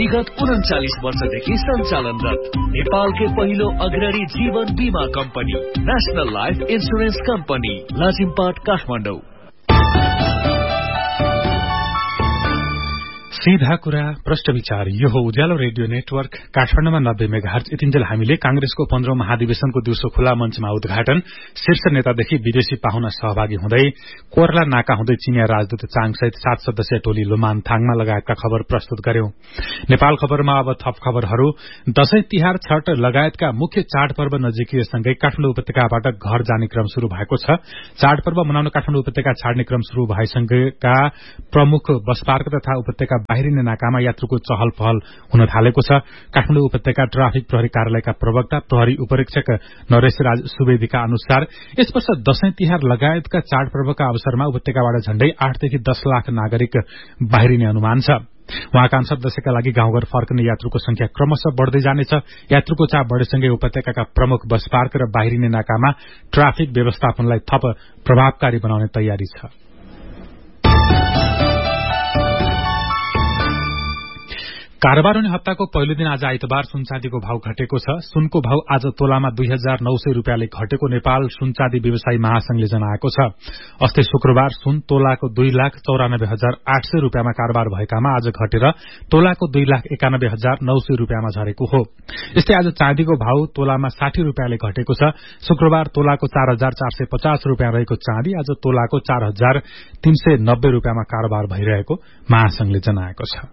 विगत 39 वर्षदेखि सञ्चालनरत नेपालकै पहिलो अग्रणी जीवन बीमा company national life insurance company Lazimpat Kathmandu. सीधा कुरा प्रष्ट विचार। यो हो उज्यालो रेडियो नेटवर्क काठमाडौँमा 90 मेगाहर्ज। यतिन्जेल हामीले कांग्रेसको 15औं महाधिवेशनको दिउँसो खुला मञ्चमा उद्घाटन, शीर्ष नेतादेखि विदेशी पाहुना सहभागी हुँदै, कोर्ला नाका हुँदै चिनिया राजदूत चाङसहित 7 सदस्यीय टोली लोमानथाङमा लगायतका खबर प्रस्तुत गर्यौं। नेपाल खबरमा अब थप खबरहरू। दशैं तिहार, छठ लगायतका मुख्य चाडपर्व नजिकिएसँगै काठमाडौँ उपत्यकाबाट घर जाने क्रम शुरू भएको छ। चाडपर्व मनाउन काठमाडौँ उपत्यका छाड्ने क्रम शुरू भएसँगैका प्रमुख बस पार्क तथा उपत्यका बाहिरिने नाकामा यात्रुको चहल पहल हुन थालेको छ। काठमाडौँ उपत्यका ट्राफिक प्रहरी कार्यालयका प्रवक्ता प्रहरी उपरीक्षक नरेश राज सुवेदीका अनुसार यस वर्ष दशैं तिहार लगायतका चाडपर्वका अवसरमा उपत्यकाबाट झण्डै 8 देखि 10 लाख नागरिक बाहिरिने अनुमान छ। उहाँका अनुसार दशैंका लागि गाउँघर फर्कने यात्रुको संख्या क्रमशः बढ्दै जानेछ। यात्रुको चाप बढेसँगै उपत्यकाका प्रमुख बस पार्क र बाहिरिने नाकामा ट्राफिक व्यवस्थापनलाई थप प्रभावकारी बनाउने तयारी छ। कारोबार हुने हप्ताको पहिलो दिन आज आइतबार सुनचाँदीको भाव घटेको छ। सुनको भाव आज तोलामा 2900 रुपियाँले घटेको नेपाल सुनचाँदी व्यवसायी महासंघले जनाएको छ। अस्ति शुक्रबार सुन तोलाको 2,94,800 रुपियाँमा कारोबार भएकामा आज घटेर तोलाको 2,91,900 रुपियाँमा झरेको हो। यस्तै आज चाँदीको भाव तोलामा 60 रुपियाँले घटेको छ। शुक्रबार तोलाको 4,450 रुपियाँ रहेको चाँदी आज तोलाको 4,390 रुपियाँमा कारोबार भइरहेको महासंघले जनाएको छ।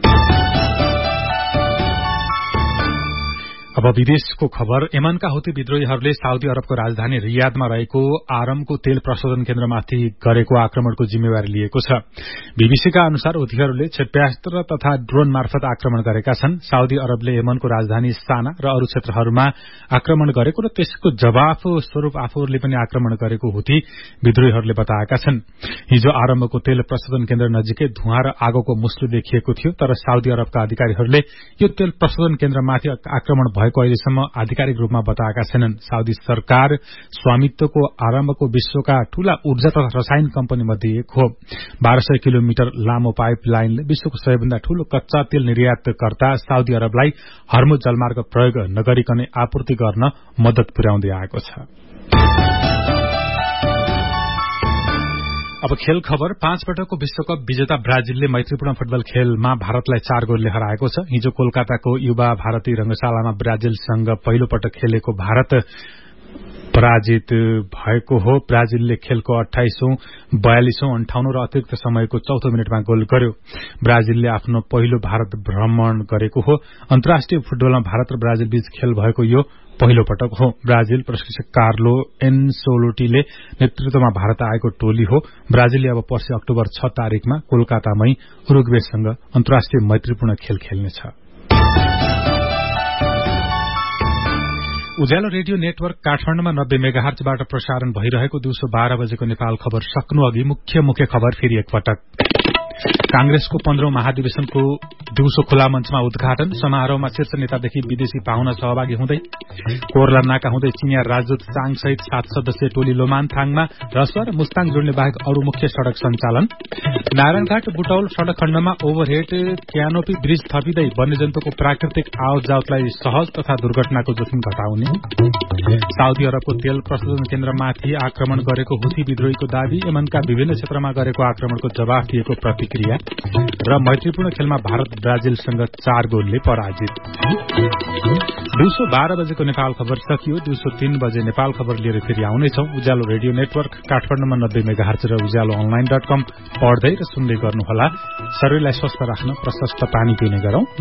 अब विदेशको खबर। यमनका हुती विद्रोहीहरूले साउदी अरबको राजधानी रियादमा रहेको आरमको तेल प्रशोधन केन्द्रमाथि गरेको आक्रमणको जिम्मेवारी लिएको छ। बीबीसीका अनुसार हुतीहरूले क्षेप्यास्त्र तथा ड्रोन मार्फत आक्रमण गरेका छन्। साउदी अरबले यमनको राजधानी साना र अरू क्षेत्रहरूमा आक्रमण गरेको र त्यसको जवाफ स्वरूप आफूहरूले पनि आक्रमण गरेको हुती विद्रोहीहरूले बताएका छन्। हिजो आरमको तेल प्रशोधन केन्द्र नजिकै धुवाँ र आगोको मुस्लो देखिएको थियो, तर साउदी अरबका अधिकारीहरूले यो तेल प्रशोधन केन्द्रमाथि आक्रमण भएको अहिलेसम्म आधिकारिक रूपमा बताएका छैनन्। साउदी सरकार स्वामित्वको आरम्भको विश्वका ठूला ऊर्जा तथा रसायन कम्पनी मध्ये एक हो। 1200 किलोमिटर लामो पाइप लाइनले विश्वको सबैभन्दा ठूलो कच्चा तेल निर्यातकर्ता साउदी अरबलाई हर्मुज जलमार्ग प्रयोग नगरिकनै आपूर्ति गर्न मद्दत पुर्याउँदै आएको छ। अब खेल खबर। 5 पटकको विश्वकप विजेता ब्राजिलले मैत्रीपूर्ण फुटबल खेलमा भारतलाई 4 गोलले हराएको छ। हिजो कोलकाताको युवा भारतीय रंगशालामा ब्राजिलसँग पहिलो पटक खेलेको भारत पराजित भएको हो। ब्राजिलले खेलको 28औं, 42औं, 58औं र अतिरिक्त समयको चौथो मिनटमा गोल गर्यो। ब्राजिलले आफ्नो पहिलो भारत भ्रमण गरेको हो। अन्तर्राष्ट्रिय फुटबलमा भारत र ब्राजिल बीच खेल भएको यो पहिलो पटक हो। ब्राजिल प्रशिक्षक कार्लो एन्सेलोटीले नेतृत्वमा भारत आएको टोली हो। ब्राजिलले अब पर्सि अक्टोबर 6 तारिकमा कोलकातामै उरुग्वेसँग अन्तर्राष्ट्रिय मैत्रीपूर्ण खेल खेल्नेछ। उज्यालो रेडियो नेटवर्क काठमाडौँमा 90 मेगाहर्जबाट प्रसारण भइरहेको दिउँसो 12 बजेको नेपाल खबर सक्नु अघि मुख्य खबर फेरि एकपटक। कांग्रेसको 15औं महाधिवेशनको दिउँसो खुला मञ्चमा उद्घाटन, समारोहमा शीर्ष नेतादेखि विदेशी पाहुना सहभागी हुँदै, कोर्ला नाका हुँदै चिनिया राजदूत चाङसहित 7 सदस्यीय टोली लोमानथाङमा, रसुवा र मुस्ताङ जोड्ने बाहेक अरू मुख्य सड़क सञ्चालन, नारायणघाट बुटौल सड़क खण्डमा ओभरहेड क्यानोपी ब्रिज थपिँदै वन्यजन्तुको प्राकृतिक आवतजावतलाई सहज तथा दुर्घटनाको जोखिम घटाउने, साउदी अरबको तेल प्रशोधन केन्द्रमाथि आक्रमण गरेको हुती विद्रोहीको दावी, यमनका विभिन्न क्षेत्रमा गरेको आक्रमणको जवाफ दिएको प्रतिक्रिया र मैत्रीपूर्ण खेलमा भारत ब्राजिलसँग 4 गोलले पराजित। दिउँसो 12 बजेको नेपाल खबर सकियो। दिउँसो 3 बजे नेपाल खबर लिएर फेरि आउनेछौ। उज्यालो रेडियो नेटवर्क काठमाडौँमा 90 मेगाहर्ज र ujalohonline.com पढ्दै र सुन्दै गर्नुहोला। शरीरलाई स्वस्थ राख्न प्रशस्त पानी पिउने गरौं।